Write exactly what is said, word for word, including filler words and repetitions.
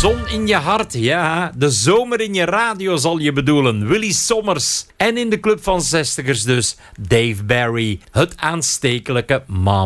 zon in je hart, ja. De zomer in je radio zal je bedoelen. Willy Sommers. En in de Club van Zestigers dus Dave Barry. Het aanstekelijke Mom.